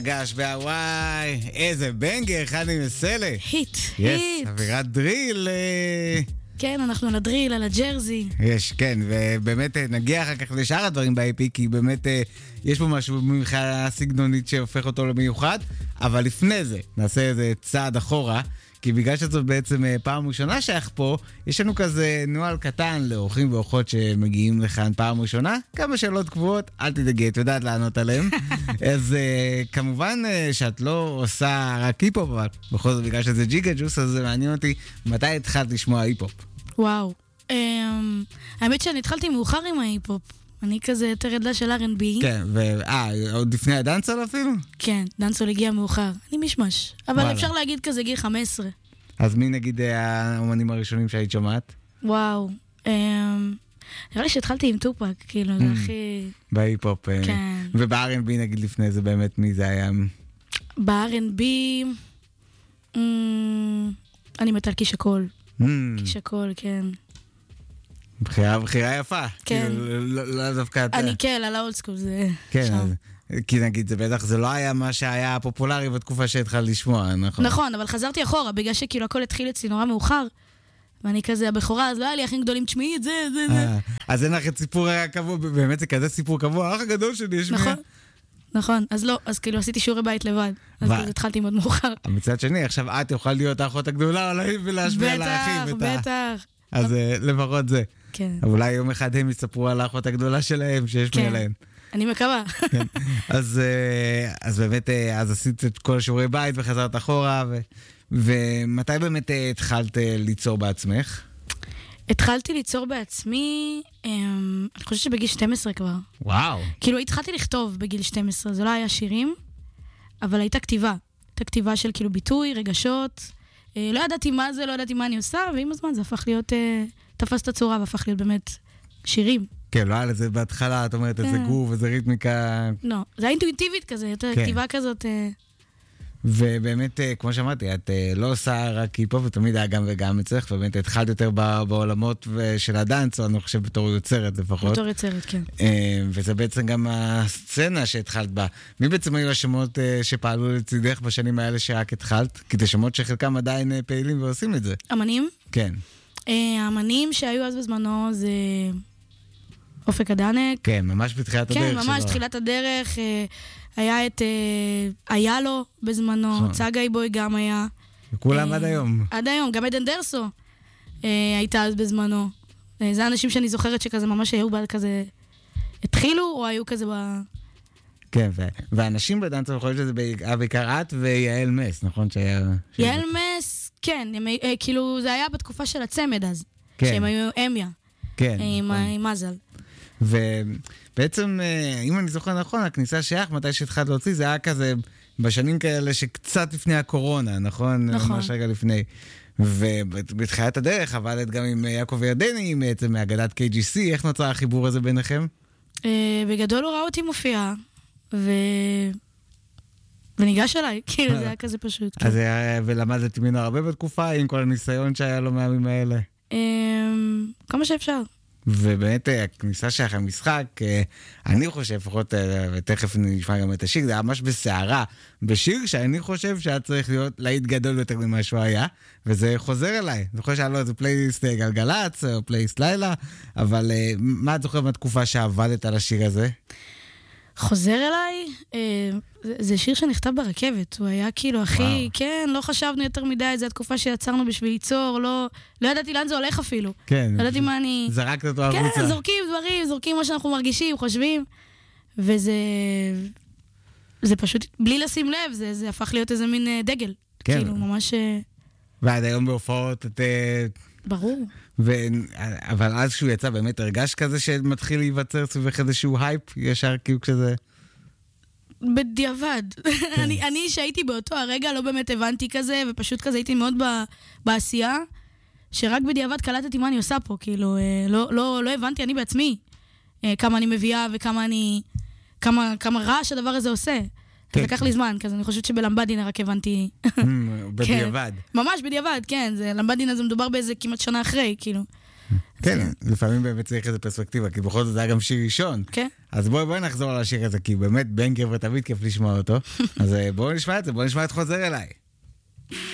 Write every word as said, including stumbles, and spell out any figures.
גש בהוואי, איזה בנגר, חני מסלע. היט, יש, היט. אווירת דריל. אה, כן, אנחנו על הדריל, על הג'רזי. יש, כן, ובאמת אה, נגיע אחר כך לשאר הדברים ב-איי פי, כי באמת אה, יש פה משהו מבחינה סגנונית שהופך אותו למיוחד, אבל לפני זה נעשה איזה צעד אחורה, כי בגלל שזאת בעצם אה, פעם ראשונה שייך פה, יש לנו כזה נוהל קטן לאורחים ואורחות שמגיעים לכאן פעם ראשונה, כמה שאלות קבועות, אל תדאגי, את יודעת לענות עליהם. אז אה, כמובן אה, שאת לא עושה רק היפ-הופ, אבל בכל זאת בגלל שזה ג'יגה ג'וס, אז זה מעניין אותי, מתי התחלת לשמוע היפ-הופ? וואו. אמ, האמת שאני התחלתי מאוחר עם ההיפ-הופ. אני כזה יותר ילדה של אר אנד בי. כן, ואה, עוד לפני הדאנסול אפילו? כן, דאנסול הגיע מאוחר. אני משמש. אבל וואלה. אפשר להגיד כזה גיל חמש עשרה. אז מי נגיד אה, האומנים הראשונים שהיית שומעת? וואו. אמ, נראה לי שהתחלתי עם טופק, כאילו, זה הכי... בהיפ-הופ. אה, כן. וב-אר אנד בי נגיד לפני זה באמת מי זה היה? ב-אר אנד בי... אמ, אני מתה על קישקול. Hmm, קישקול, כן. בחירה, בחירה יפה. כן. כאילו, לא, לא דווקא אתה. אני כן, על האולד סקול, זה כן, שם. אז, כי נגיד זה בטח, זה לא היה מה שהיה פופולרי בתקופה שהתחל לשמוע, נכון? נכון, אבל חזרתי אחורה, בגלל שכאילו הכל התחיל אצלי נורא מאוחר, ואני כזה הבכורה, אז לא היה לי אחים גדולים, תשמעי את זה, זה, זה. אה, אז אין לך את סיפור הקבוע, באמת זה כזה סיפור קבוע, האח הגדול שלי יש נכון, נכון, אז לא, אז כאילו עשיתי שיעורי בית לבד, אז ו- כאילו התחלתי מאוד מאוחר. מצד שני, עכשיו את יכולה להיות האחות הגדולה, אולי ולהשמיע לאחים בטח, את ה... בטח. אז אה, לפחות זה. כן, אבל אולי יום אחד הם יספרו על האחות הגדולה שלהם, שיש כן. מעליהם. אני מקווה. כן. אז, אה, אז באמת, אה, אז עשית את כל שיעורי בית וחזרת אחורה, ו... ומתי באמת אה, התחלת אה, ליצור בעצמך? התחלתי ליצור בעצמי, אמ, אני חושבת שבגיל שתים עשרה כבר. וואו. כאילו התחלתי לכתוב בגיל שתים עשרה, זה לא היה שירים, אבל הייתה כתיבה. הייתה כתיבה של כאילו ביטוי, רגשות. אה, לא ידעתי מה זה, לא ידעתי מה אני עושה, ועם הזמן זה הפך להיות, אה, תפס את הצורה והפך להיות באמת שירים. כן, לא היה לזה בהתחלה, את אומרת, איזה כן. גוף, איזה ריתמיקה, לא, זה היה אינטואיטיבית כזה, יותר כן. כתיבה כזאת. אה, ובאמת, אה, כמו שאמרתי, את אה, לא עושה רק היפ-הופ, ותמיד היה גם וגם אצלך, ובאמת התחלת יותר ב- בעולמות ו- של הדאנס, או אני חושב בתור יוצרת לפחות. בתור יצרת, כן. אה, וזה בעצם גם הסצנה שהתחלת בה. מי בעצם היו השמות אה, שפעלו לצידך בשנים האלה שרק התחלת? כי זה שמות שחלקם עדיין אה, פעילים ועושים את זה. אמנים? כן, אה, האמנים שהיו אז בזמנו זה אופק הדנק. כן, ממש בתחילת הדרך כן, שלו. ממש תחילת הדרך. אה, היה את אה, היה לו בזמנו, נכון. צגאי בוי גם היה. וכולם אה, עד היום. עד היום, גם עדן דרסו אה, הייתה אז בזמנו. אה, זה אנשים שאני זוכרת שכזה ממש היו בה כזה, התחילו או היו כזה ב... כן, ו- ואנשים בדאנס, אני חושב שזה היה בעיקר את ויעל מס, נכון? שהיה... יעל מס, כן, הם, אה, כאילו זה היה בתקופה של הצמד אז, כן. שהם היו אמיה, כן, אה, עם, נכון. עם מזל. ובעצם, אה, אם אני זוכר נכון, הכניסה שלך, מתי שהתחלת להוציא, זה היה כזה בשנים כאלה שקצת לפני הקורונה, נכון? נכון. ממש רגע לפני. ובתחילת הדרך עבדת גם עם יעקב ירדני, בעצם מאגדת קיי ג'י סי, איך נוצר החיבור הזה ביניכם? אה, בגדול הוא ראה אותי מופיעה, ו... וניגש אליי, כאילו זה היה כזה פשוט. אז היה- ולמדת ממנו הרבה בתקופה, עם כל הניסיון שהיה לו מהימים האלה. אה, כמה שאפשר. ובאמת הכניסה שלך למשחק, אה, אני חושב, לפחות, אה, ותכף נשמע גם את השיר, זה היה ממש בסערה, בשיר שאני חושב שהיה צריך להיות להיט גדול יותר ממה שהוא היה, וזה חוזר אליי. אני חושב שהיה לו איזה פלייליסט אה, גלגלצ, או פלייליסט לילה, אבל אה, מה את זוכרת מהתקופה שעבדת על השיר הזה? חוזר אליי, אה, זה- זה שיר שנכתב ברכבת, הוא היה כאילו הכי, וואו. כן, לא חשבנו יותר מדי, זו התקופה שיצרנו בשביל ליצור, לא, לא ידעתי לאן זה הולך אפילו. כן. לא ידעתי מה אני... זרקת אותו כן, החוצה. זורקים דברים, זורקים מה שאנחנו מרגישים, חושבים, וזה... זה פשוט, בלי לשים לב, זה, זה הפך להיות איזה מין אה, דגל. כן. כאילו, ממש אה, ועד היום בהופעות, את... אה, ברור. ו... אבל אז כשהוא יצא, באמת הרגש כזה שמתחיל להיווצר סביבך איזשהו הייפ, ישר כאילו כשזה... בדיעבד. אני, אני שהייתי באותו הרגע לא באמת הבנתי כזה, ופשוט כזה הייתי מאוד ב, בעשייה, שרק בדיעבד קלטתי מה אני עושה פה, כאילו, אה, לא, לא, לא הבנתי אני בעצמי, אה, כמה אני מביאה וכמה אני, כמה, כמה רעש הדבר הזה עושה. כן. אז לקח לי זמן, כזה אני חושבת שבלמבדינה רק הבנתי. בדיעבד. ממש בדיעבד, כן, זה, למבדינה זה מדובר באיזה כמעט שנה אחרי, כאילו. כן, לפעמים באמת צריך איזה פרספקטיבה, כי בכל זאת זה היה גם שיר ראשון. כן. אז בואי נחזור על השיר הזה, כי באמת בן גבר תמיד כיף לשמוע אותו. אז בואו נשמע את זה, בואו נשמע את חוזר אליי.